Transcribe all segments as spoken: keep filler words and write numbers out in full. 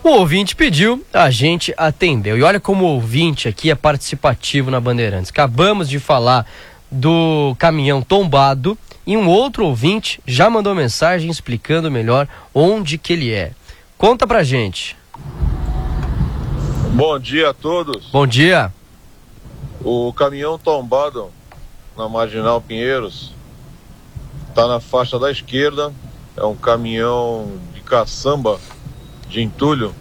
O ouvinte pediu, a gente atendeu. E olha como o ouvinte aqui é participativo na Bandeirantes. Acabamos de falar do caminhão tombado e um outro ouvinte já mandou mensagem explicando melhor onde que ele é. Conta pra gente. Bom dia a todos. Bom dia. O caminhão tombado na Marginal Pinheiros está na faixa da esquerda. É um caminhão de caçamba de entulho.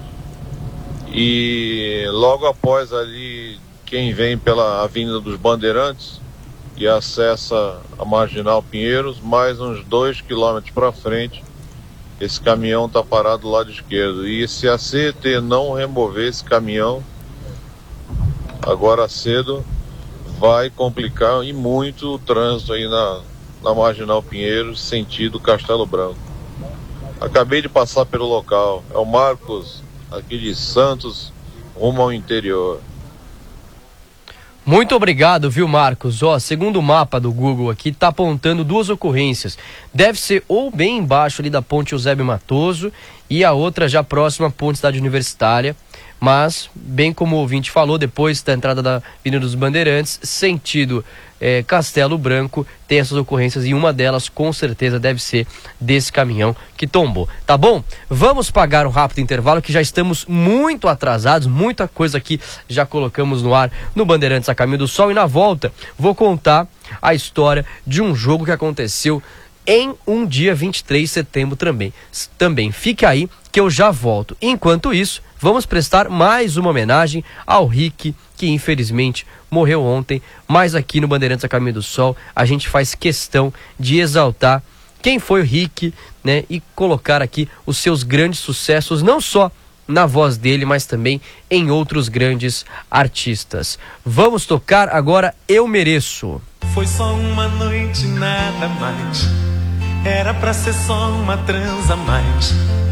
E logo após ali, quem vem pela Avenida dos Bandeirantes e acessa a Marginal Pinheiros, mais uns dois quilômetros para frente, esse caminhão está parado do lado esquerdo. E se a C E T não remover esse caminhão agora cedo, vai complicar e muito o trânsito aí na, na Marginal Pinheiros, sentido Castelo Branco. Acabei de passar pelo local. É o Marcos, aqui de Santos, rumo ao interior. Muito obrigado, viu, Marcos? Ó, segundo o mapa do Google aqui, tá apontando duas ocorrências. Deve ser ou bem embaixo ali da ponte Eusébio Matoso e a outra já próxima à ponte Cidade Universitária. Mas, bem como o ouvinte falou, depois da entrada da Avenida dos Bandeirantes, sentido é, Castelo Branco, tem essas ocorrências e uma delas com certeza deve ser desse caminhão que tombou. Tá bom? Vamos pagar um rápido intervalo que já estamos muito atrasados, muita coisa aqui já colocamos no ar no Bandeirantes a Caminho do Sol e na volta vou contar a história de um jogo que aconteceu em um dia vinte e três de setembro também. Também fique aí que eu já volto. Enquanto isso, vamos prestar mais uma homenagem ao Rick, que infelizmente morreu ontem, mas aqui no Bandeirantes a Caminho do Sol a gente faz questão de exaltar quem foi o Rick, né, e colocar aqui os seus grandes sucessos, não só na voz dele, mas também em outros grandes artistas. Vamos tocar agora Eu Mereço. Foi só uma noite, nada mais. Era pra ser só uma transa mais.